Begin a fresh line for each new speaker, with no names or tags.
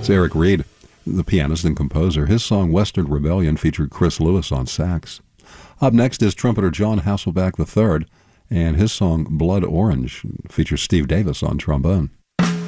That's Eric Reed, the pianist and composer. His song Western Rebellion featured Chris Lewis on sax. Up next is trumpeter John Hasselbeck III, and his song Blood Orange features Steve Davis on trombone.